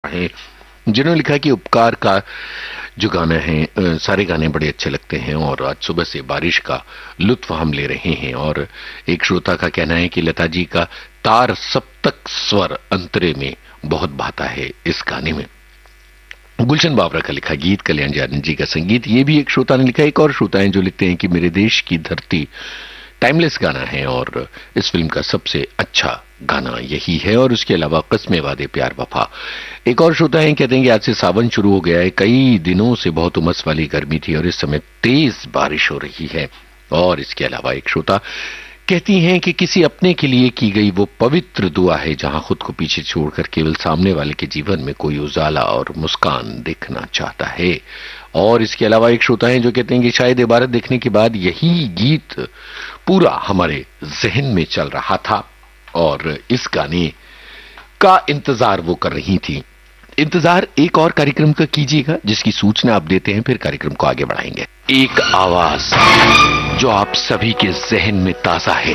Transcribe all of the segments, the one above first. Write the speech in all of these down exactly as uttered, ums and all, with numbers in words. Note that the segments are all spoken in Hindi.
हैं, जिन्होंने लिखा कि उपकार का जो गाना है, आ, सारे गाने बड़े अच्छे लगते हैं और आज सुबह से बारिश का लुत्फ हम ले रहे हैं। और एक श्रोता का कहना है कि लता जी का तार सप्तक स्वर अंतरे में बहुत भाता है इस गाने में। गुलशन बाबरा का लिखा गीत, कल्याण जी आनंद जी का संगीत, ये भी एक श्रोता ने लिखा। एक और श्रोता है जो लिखते हैं कि मेरे देश की धरती टाइमलेस गाना है और इस फिल्म का सबसे अच्छा गाना यही है। और उसके अलावा कस्मे वादे प्यार वफा। एक और श्रोता है कहते हैं कि आज से सावन शुरू हो गया है, कई दिनों से बहुत उमस वाली गर्मी थी और इस समय तेज बारिश हो रही है। और इसके अलावा एक श्रोता कहती हैं कि किसी अपने के लिए की गई वो पवित्र दुआ है जहां खुद को पीछे छोड़कर केवल सामने वाले के जीवन में कोई उजाला और मुस्कान देखना चाहता है। और इसके अलावा एक श्रोता है जो कहते हैं कि शायद इबारत देखने के बाद यही गीत पूरा हमारे जहन में चल रहा था और इस गाने का इंतजार वो कर रही थी। इंतजार एक और कार्यक्रम का कीजिएगा जिसकी सूचना आप देते हैं, फिर कार्यक्रम को आगे बढ़ाएंगे। एक आवाज जो आप सभी के जहन में ताजा है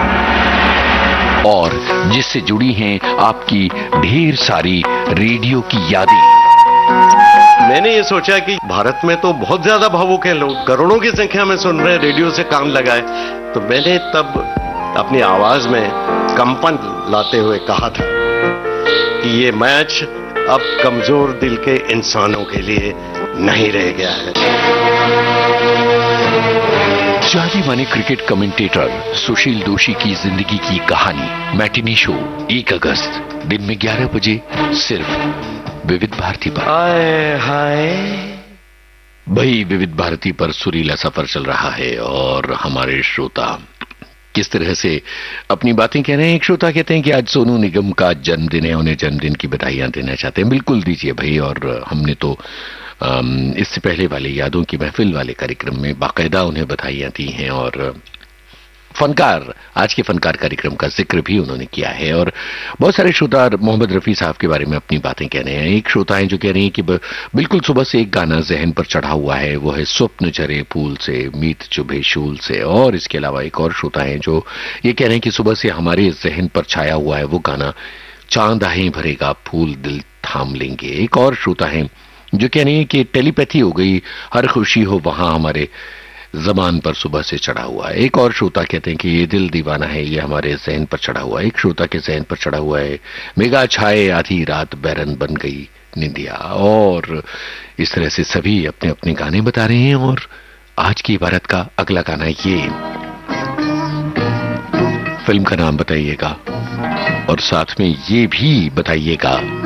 और जिससे जुड़ी हैं आपकी ढेर सारी रेडियो की यादें। मैंने ये सोचा कि भारत में तो बहुत ज्यादा भावुक हैं लोग, करोड़ों की संख्या में सुन रहे हैं, रेडियो से कान लगाए। तो मैंने तब अपनी आवाज में कंपन लाते हुए कहा था कि ये मैच अब कमजोर दिल के इंसानों के लिए नहीं रह गया है। जाने माने क्रिकेट कमेंटेटर सुशील दोषी की जिंदगी की कहानी, मैटिनी शो एक अगस्त दिन में ग्यारह बजे सिर्फ विविध भारती पर। हाय हाय भाई, विविध भारती पर सुरीला सफर चल रहा है और हमारे श्रोता किस तरह से अपनी बातें कह रहे हैं। एक श्रोता कहते हैं कि आज सोनू निगम का जन्मदिन है, उन्हें जन्मदिन की बधाइयां देना चाहते हैं। बिल्कुल दीजिए भाई। और हमने तो इससे पहले वाले यादों की महफिल वाले कार्यक्रम में बाकायदा उन्हें बधाइयां दी हैं और फनकार, आज के फनकार कार्यक्रम का जिक्र भी उन्होंने किया है। और बहुत सारे श्रोता मोहम्मद रफी साहब के बारे में अपनी बातें कह रहे हैं। एक श्रोता है जो कह रहे हैं कि बिल्कुल सुबह से एक गाना जहन पर चढ़ा हुआ है, वो है स्वप्न झरे फूल से मीत चुभे शूल से। और इसके अलावा एक और श्रोता है जो ये कह रहे हैं कि सुबह से हमारे जहन पर छाया हुआ है वो गाना चांद आहे भरेगा फूल दिल थाम लेंगे। एक और श्रोता है जो कह रहे हैं कि टेलीपैथी हो गई, हर खुशी हो वहां हमारे जबान पर सुबह से चढ़ा हुआ है। एक और श्रोता कहते हैं कि ये दिल दीवाना है, ये हमारे जहन पर चढ़ा हुआ है। एक श्रोता के जहन पर चढ़ा हुआ है मेघा छाए आधी रात बैरन बन गई निंदिया। और इस तरह से सभी अपने अपने गाने बता रहे हैं। और आज की इबारत का अगला गाना, ये फिल्म का नाम बताइएगा और साथ में ये भी बताइएगा